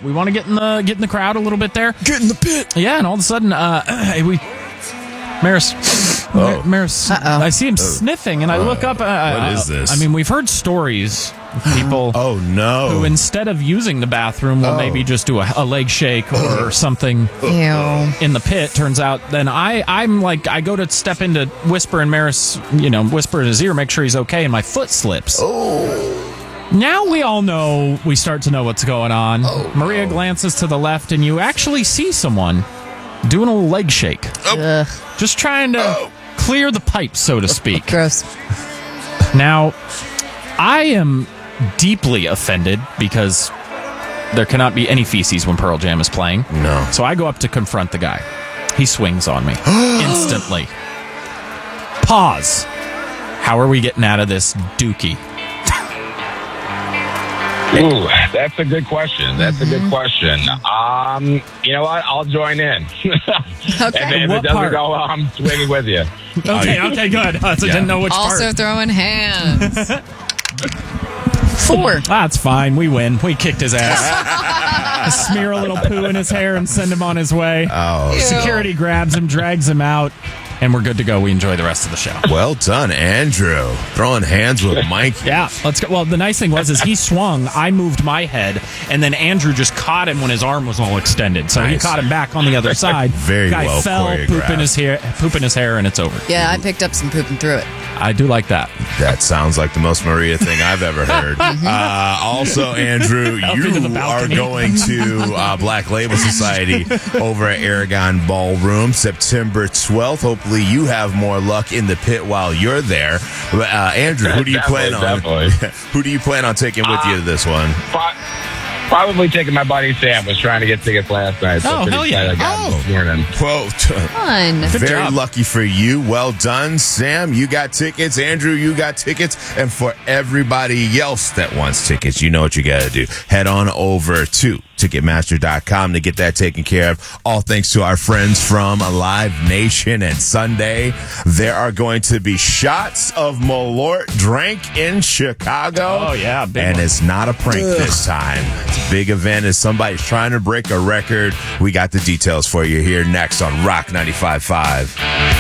We want to get in the crowd a little bit there. Get in the pit. Yeah, and all of a sudden, Maris, I see him sniffing, and I look up. What is this? I mean, we've heard stories of people Oh, no. who, instead of using the bathroom, will maybe just do a leg shake or something in the pit. Turns out, then I'm like, I go to step in to whisper in Maris, whisper in his ear, make sure he's okay, and my foot slips. Now we all know, we start to know what's going on. Maria glances to the left, and you actually see someone doing a leg shake. Just trying to clear the pipe, so to speak. Gross. Now, I am deeply offended because there cannot be any feces when Pearl Jam is playing. No. So I go up to confront the guy. He swings on me instantly. Pause. How are we getting out of this dookie? Ooh, that's a good question. You know what? I'll join in. And then if What it doesn't part? go, I'm swinging with you. Okay, good. So I didn't know which Also part. throwing hands. 4. That's fine. We win. We kicked his ass. Smear a little poo in his hair and send him on his way. Oh, Security grabs him, drags him out, and we're good to go. We enjoy the rest of the show. well done, Andrew. Throwing hands with Mike. Yeah, let's go. Well, the nice thing was he swung, I moved my head, and then Andrew just caught him when his arm was all extended. So he Nice. caught him back on the other side. Very Guy well fell, choreographed. poop in his hair, and it's over. Yeah, I picked up some poop and threw it. I do like that. That sounds like the most Maria thing I've ever heard. Also, Andrew, into the you are balcony. going to Black Label Society over at Aragon Ballroom September 12th. Hopefully, you have more luck in the pit while you're there. Andrew, who do you plan on? Definitely. Who do you plan on taking with you to this one? Probably taking my buddy Sam. Was trying to get tickets last night. So Oh, pretty hell yeah. excited I got them this morning. Quote. Fun. Very job. lucky for you. Well done, Sam. You got tickets. Andrew, you got tickets. And for everybody else that wants tickets, you know what you got to do. Head on over to Ticketmaster.com to get that taken care of. All thanks to our friends from Live Nation. And Sunday, there are going to be shots of Malort drank in Chicago. Oh, yeah, big And one. it's not a prank this time. It's a big event as somebody's trying to break a record. We got the details for you here next on Rock 95.5.